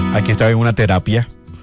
Aquí estaba en una terapia.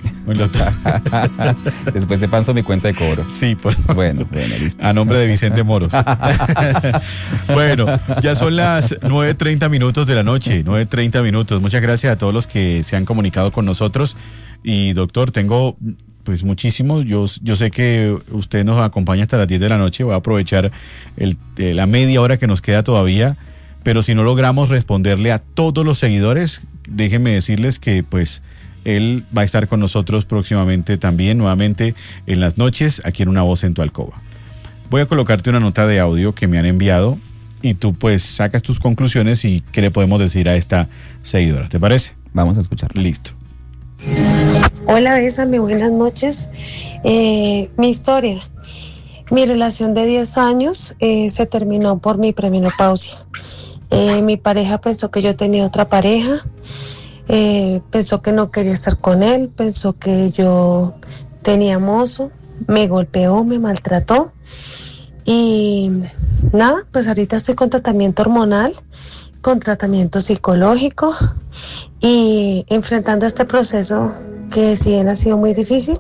Después te paso mi cuenta de cobro. Sí, por favor. Bueno, listo. A nombre de Vicente Moros. Bueno, ya son las 9:30 minutos de la noche, 9:30 minutos. Muchas gracias a todos los que se han comunicado con nosotros. Y doctor, tengo pues muchísimos. Yo sé que usted nos acompaña hasta las 10 de la noche. Voy a aprovechar la media hora que nos queda todavía. Pero si no logramos responderle a todos los seguidores, déjenme decirles que pues él va a estar con nosotros próximamente también, nuevamente en las noches, aquí en Una Voz en tu Alcoba. Voy a colocarte una nota de audio que me han enviado y tú pues sacas tus conclusiones y qué le podemos decir a esta seguidora. ¿Te parece? Vamos a escucharlo. Listo. Hola, Bésame, buenas noches. Mi historia. Mi relación de 10 años se terminó por mi premenopausia. Mi pareja pensó que yo tenía otra pareja. Pensó que no quería estar con él, pensó que yo tenía mozo, me golpeó, me maltrató y nada, pues ahorita estoy con tratamiento hormonal, con tratamiento psicológico y enfrentando este proceso que si bien ha sido muy difícil,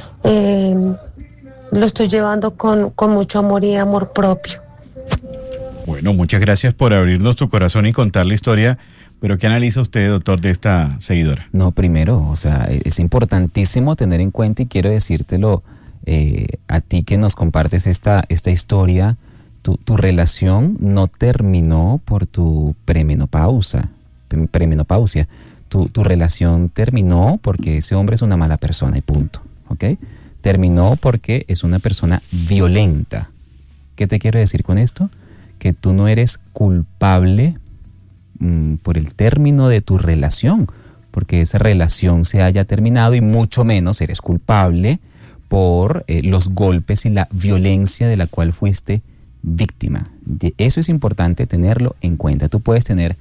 lo estoy llevando con mucho amor y amor propio. Bueno, muchas gracias por abrirnos tu corazón y contar la historia. ¿Pero qué analiza usted, doctor, de esta seguidora? No, primero, o sea, es importantísimo tener en cuenta y quiero decírtelo a ti que nos compartes esta historia. Tu relación no terminó por tu premenopausia. Tu relación terminó porque ese hombre es una mala persona y punto, ¿ok? Terminó porque es una persona violenta. ¿Qué te quiero decir con esto? Que tú no eres culpable por el término de tu relación, porque esa relación se haya terminado y mucho menos eres culpable por los golpes y la violencia de la cual fuiste víctima. Eso es importante tenerlo en cuenta. Tú puedes tener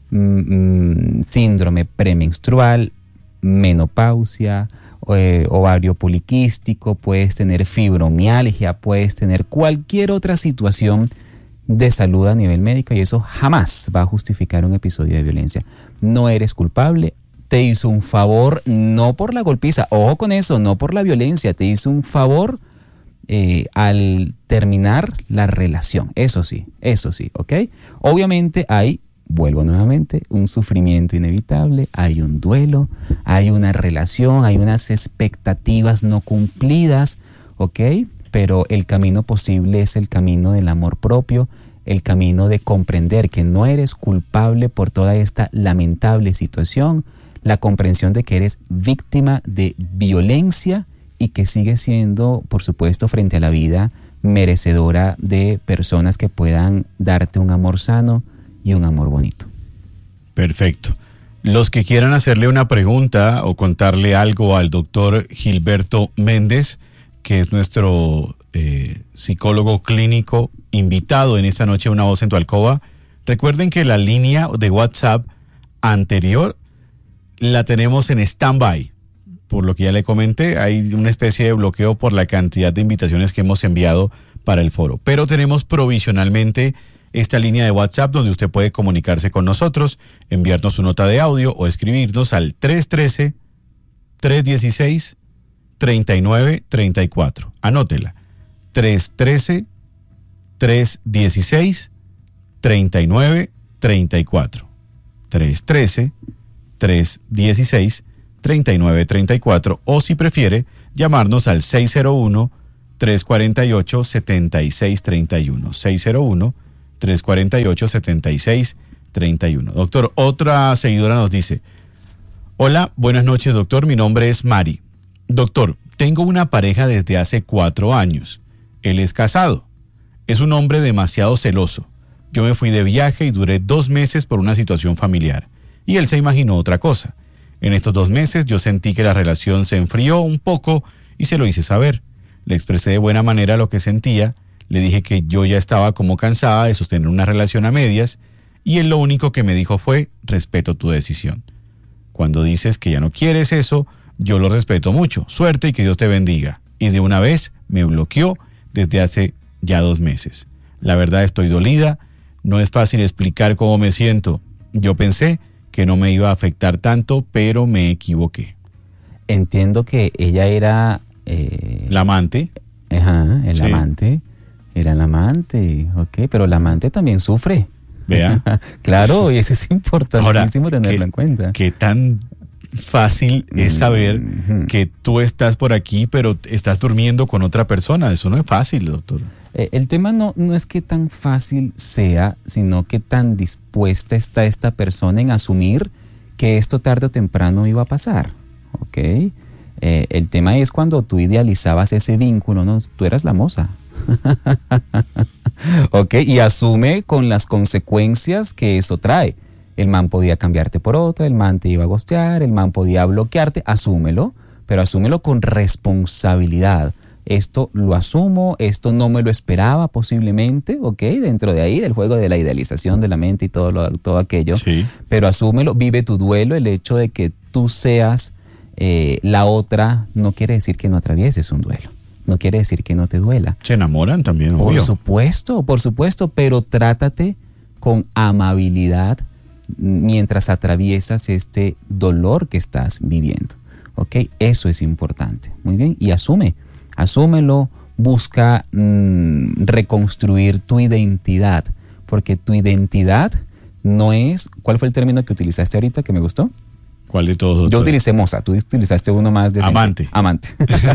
síndrome premenstrual, menopausia, ovario poliquístico, puedes tener fibromialgia, puedes tener cualquier otra situación de salud a nivel médico y eso jamás va a justificar un episodio de violencia. No eres culpable, te hizo un favor, no por la golpiza, ojo con eso, no por la violencia, te hizo un favor al terminar la relación, eso sí, ¿ok? Obviamente vuelvo nuevamente, un sufrimiento inevitable, hay un duelo, hay una relación, hay unas expectativas no cumplidas, ¿ok? Pero el camino posible es el camino del amor propio, el camino de comprender que no eres culpable por toda esta lamentable situación, la comprensión de que eres víctima de violencia y que sigues siendo, por supuesto, frente a la vida, merecedora de personas que puedan darte un amor sano y un amor bonito. Perfecto. Los que quieran hacerle una pregunta o contarle algo al doctor Gilberto Méndez, que es nuestro psicólogo clínico invitado en esta noche Una Voz en tu Alcoba. Recuerden que la línea de WhatsApp anterior la tenemos en stand-by. Por lo que ya le comenté, hay una especie de bloqueo por la cantidad de invitaciones que hemos enviado para el foro. Pero tenemos provisionalmente esta línea de WhatsApp donde usted puede comunicarse con nosotros, enviarnos su nota de audio o escribirnos al 313-316-3934. Anótela. 313-316-3934. 313-316-3934. O si prefiere, llamarnos al 601-348-7631. 601-348-7631. Doctor, otra seguidora nos dice: hola, buenas noches, doctor, mi nombre es Mari. Doctor, tengo una pareja desde hace 4 años. Él es casado. Es un hombre demasiado celoso. Yo me fui de viaje y duré 2 meses por una situación familiar. Y él se imaginó otra cosa. En estos 2 meses yo sentí que la relación se enfrió un poco y se lo hice saber. Le expresé de buena manera lo que sentía. Le dije que yo ya estaba como cansada de sostener una relación a medias y él lo único que me dijo fue: respeto tu decisión. Cuando dices que ya no quieres eso, yo lo respeto mucho. Suerte y que Dios te bendiga. Y de una vez me bloqueó desde hace ya 2 meses. La verdad estoy dolida. No es fácil explicar cómo me siento. Yo pensé que no me iba a afectar tanto, pero me equivoqué. Entiendo que ella era... La amante. Ajá, el Sí. amante. Era el amante, ok, pero el amante también sufre. Vea. Claro, y eso es importantísimo tenerlo en cuenta. Qué tan fácil es saber que tú estás por aquí, pero estás durmiendo con otra persona. Eso no es fácil, doctor. El tema no es que tan fácil sea, sino que tan dispuesta está esta persona en asumir que esto tarde o temprano iba a pasar, ¿ok? El tema es cuando tú idealizabas ese vínculo, ¿no? Tú eras la moza. ¿Ok? Y asume con las consecuencias que eso trae. El man podía cambiarte por otra, el man te iba a ghostear, el man podía bloquearte, asúmelo, pero asúmelo con responsabilidad. Esto lo asumo, esto no me lo esperaba posiblemente, ¿ok? Dentro de ahí, del juego de la idealización de la mente y todo aquello. Sí. Pero asúmelo, vive tu duelo. El hecho de que tú seas la otra no quiere decir que no atravieses un duelo. No quiere decir que no te duela. Se enamoran también, obvio. Por supuesto, pero trátate con amabilidad mientras atraviesas este dolor que estás viviendo, ¿ok? Eso es importante, muy bien, y asúmelo, busca reconstruir tu identidad, porque tu identidad no es... ¿Cuál fue el término que utilizaste ahorita que me gustó? ¿Cuál de todos? Yo utilicé moza, tú utilizaste uno más de... Amante. Amante.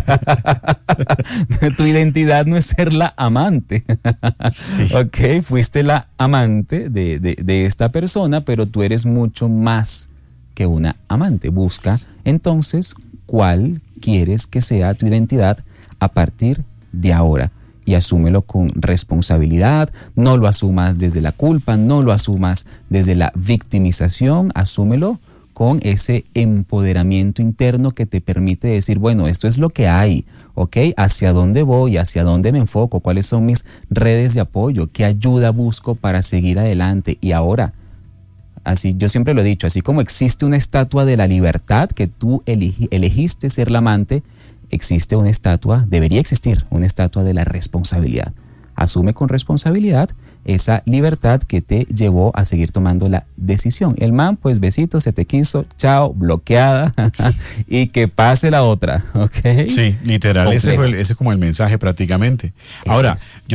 Tu identidad no es ser la amante. Sí. Ok, fuiste la amante de esta persona, pero tú eres mucho más que una amante. Busca entonces cuál quieres que sea tu identidad a partir de ahora. Y asúmelo con responsabilidad, no lo asumas desde la culpa, no lo asumas desde la victimización, asúmelo con ese empoderamiento interno que te permite decir, bueno, esto es lo que hay, ¿ok? ¿Hacia dónde voy? ¿Hacia dónde me enfoco? ¿Cuáles son mis redes de apoyo? ¿Qué ayuda busco para seguir adelante? Y ahora, así yo siempre lo he dicho, así como existe una estatua de la libertad que tú elegiste ser la amante, existe una estatua, debería existir una estatua de la responsabilidad. Asume con responsabilidad esa libertad que te llevó a seguir tomando la decisión. El man, pues besito, se te quiso, chao, bloqueada, y que pase la otra, ¿ok? Sí, literal, ese es como el mensaje prácticamente. Ahora,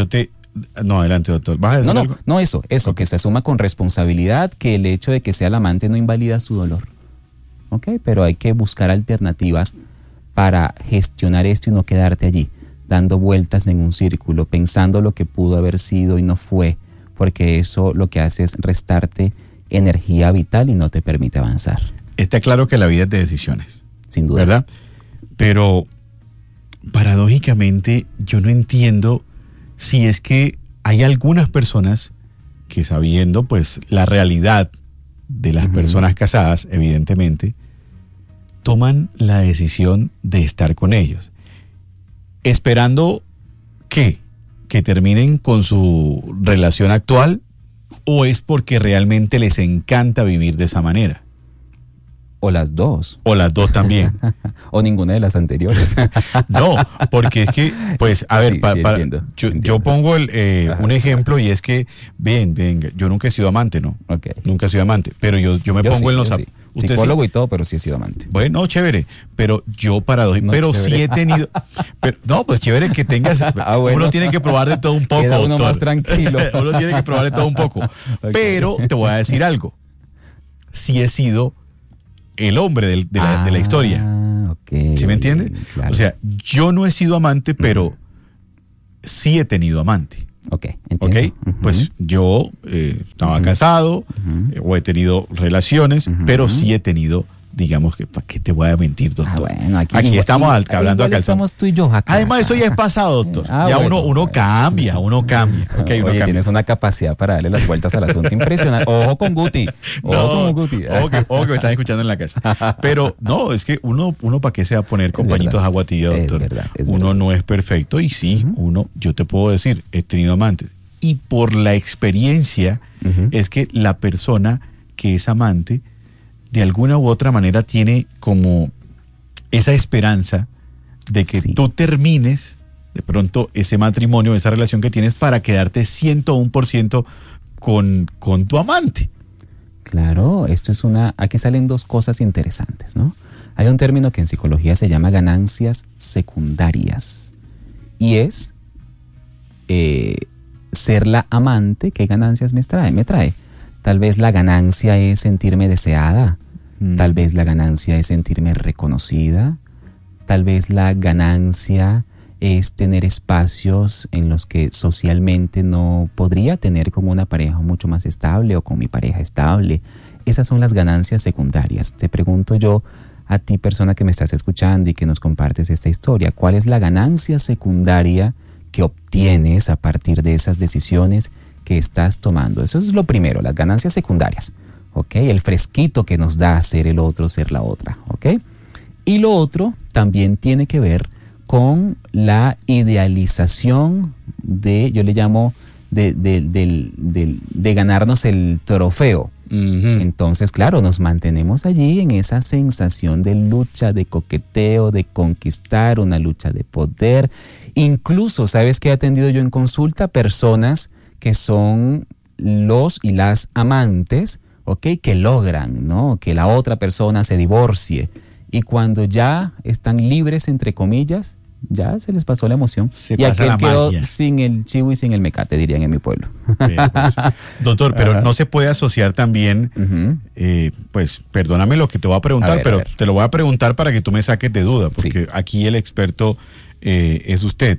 No, adelante, doctor. ¿Vas a decir algo? No, eso, okay. Que se asuma con responsabilidad, que el hecho de que sea el amante no invalida su dolor, ¿ok? Pero hay que buscar alternativas para gestionar esto y no quedarte allí, dando vueltas en un círculo, pensando lo que pudo haber sido y no fue, porque eso lo que hace es restarte energía vital y no te permite avanzar. Está claro que la vida es de decisiones. Sin duda. ¿Verdad? Pero, paradójicamente, yo no entiendo si es que hay algunas personas que, sabiendo pues la realidad de las personas casadas, evidentemente, toman la decisión de estar con ellos. Esperando que terminen con su relación actual, o es porque realmente les encanta vivir de esa manera. O las dos. O las dos también. O ninguna de las anteriores. No, porque es que, pues, a ver, entiendo. Yo pongo un ejemplo, y es que, venga, yo nunca he sido amante, ¿no? Okay. Nunca he sido amante, pero yo me pongo en los zapatos. Psicólogo y todo, pero sí he sido amante. Bueno, chévere, pero yo pero chévere. sí he tenido... pues chévere que tengas... Bueno. Uno tiene que probar de todo un poco, Queda uno doctor. más tranquilo. Uno tiene que probar de todo un poco. Okay. Pero te voy a decir algo. Sí he sido el hombre de la historia. Okay. ¿Sí me entiende? Claro. O sea, yo no he sido amante, pero sí he tenido amante. Ok, entiendo. ¿Ok? Pues yo estaba casado, o he tenido relaciones, pero sí he tenido, digamos, que ¿para qué te voy a mentir, doctor? Bueno, aquí estamos hablando a calzón. Estamos tú y yo acá. Además, eso ya es pasado, doctor. Ya bueno, uno cambia. Okay, Oye, tienes una capacidad para darle las vueltas al asunto impresionante. Ojo con Guti. Ojo que me están escuchando en la casa. Pero no, es que uno ¿para qué se va a poner con pañitos de agua tibia, doctor? Es verdad. Uno no es perfecto, y sí, yo te puedo decir, he tenido amantes. Y por la experiencia es que la persona que es amante, de alguna u otra manera, tiene como esa esperanza de que tú termines de pronto ese matrimonio, esa relación que tienes, para quedarte 101% con tu amante. Claro, aquí salen dos cosas interesantes, ¿no? Hay un término que en psicología se llama ganancias secundarias y es ser la amante. ¿Qué ganancias me trae? Tal vez la ganancia es sentirme deseada, tal vez la ganancia es sentirme reconocida, tal vez la ganancia es tener espacios en los que socialmente no podría tener como una pareja mucho más estable o con mi pareja estable. Esas son las ganancias secundarias. Te pregunto yo a ti, persona que me estás escuchando y que nos compartes esta historia, ¿cuál es la ganancia secundaria que obtienes a partir de esas decisiones que estás tomando? Eso es lo primero, las ganancias secundarias, ¿ok? El fresquito que nos da ser el otro, ser la otra, ¿ok? Y lo otro también tiene que ver con la idealización yo le llamo, de ganarnos el trofeo. Uh-huh. Entonces, claro, nos mantenemos allí en esa sensación de lucha, de coqueteo, de conquistar, una lucha de poder. Incluso, ¿sabes qué he atendido yo en consulta? Personas que son los y las amantes, ¿ok? Que logran, ¿no? Que la otra persona se divorcie. Y cuando ya están libres, entre comillas, ya se les pasó la emoción. Y aquel quedó sin el chivo y sin el mecate, dirían en mi pueblo. Pues, doctor, pero no se puede asociar también, pues perdóname lo que te voy a preguntar, pero te lo voy a preguntar para que tú me saques de duda, porque aquí el experto es usted.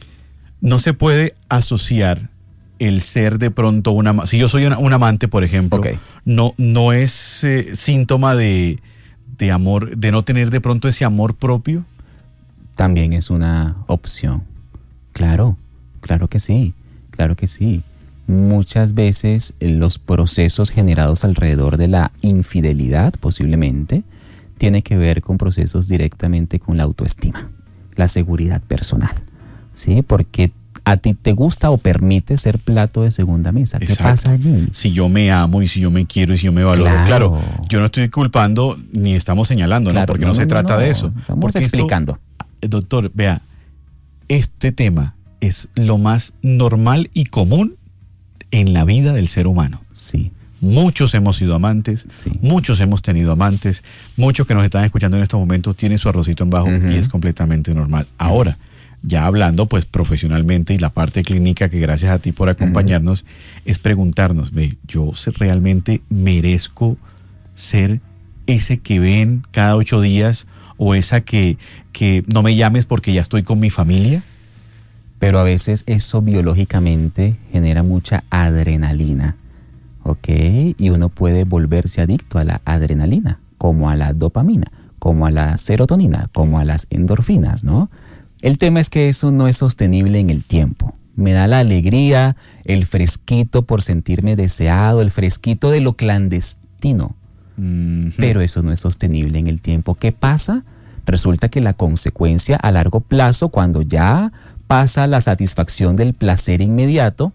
No se puede asociar el ser de pronto si yo soy un amante, por ejemplo, no es síntoma de amor, de no tener de pronto ese amor propio. También es una opción. Claro que sí, claro que sí. Muchas veces los procesos generados alrededor de la infidelidad, posiblemente, tiene que ver con procesos directamente con la autoestima, la seguridad personal, ¿sí? Porque a ti te gusta o permite ser plato de segunda mesa. ¿Qué pasa allí? Si yo me amo y si yo me quiero y si yo me valoro. Claro, yo no estoy culpando ni estamos señalando, ¿no? Porque no se trata de eso. Estamos explicando. Doctor, vea, este tema es lo más normal y común en la vida del ser humano. Sí. Muchos hemos sido amantes, muchos hemos tenido amantes, muchos que nos están escuchando en estos momentos tienen su arrocito en bajo y es completamente normal. Ahora, ya hablando pues profesionalmente y la parte clínica, que gracias a ti por acompañarnos, es preguntarnos, ¿yo realmente merezco ser ese que ven cada 8 días o esa que no me llames porque ya estoy con mi familia? Pero a veces eso biológicamente genera mucha adrenalina, ¿ok? Y uno puede volverse adicto a la adrenalina, como a la dopamina, como a la serotonina, como a las endorfinas, ¿no? El tema es que eso no es sostenible en el tiempo. Me da la alegría, el fresquito por sentirme deseado, el fresquito de lo clandestino. Pero eso no es sostenible en el tiempo. ¿Qué pasa? Resulta que la consecuencia a largo plazo, cuando ya pasa la satisfacción del placer inmediato,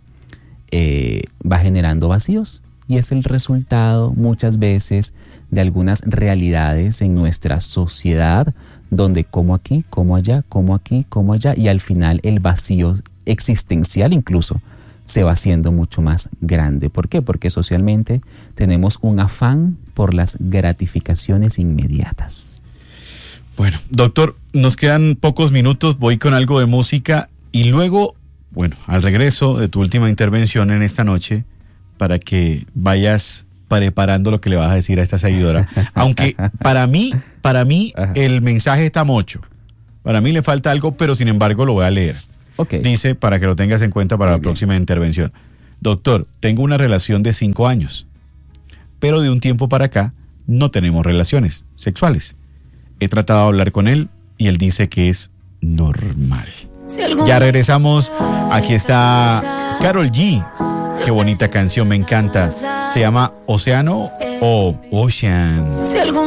va generando vacíos. Y es el resultado muchas veces de algunas realidades en nuestra sociedad, donde como aquí, como allá, como aquí, como allá, y al final el vacío existencial incluso se va haciendo mucho más grande. ¿Por qué? Porque socialmente tenemos un afán por las gratificaciones inmediatas. Bueno, doctor, nos quedan pocos minutos, voy con algo de música y luego, bueno, al regreso de tu última intervención en esta noche, para que vayas preparando lo que le vas a decir a esta seguidora. Aunque para mí el mensaje está mocho. Para mí le falta algo, pero sin embargo lo voy a leer. Dice, para que lo tengas en cuenta para la próxima intervención. Doctor, tengo una relación de 5 años, pero de un tiempo para acá no tenemos relaciones sexuales. He tratado de hablar con él y él dice que es normal. Ya regresamos. Aquí está Karol G. Qué bonita canción, me encanta. Se llama Océano o Ocean.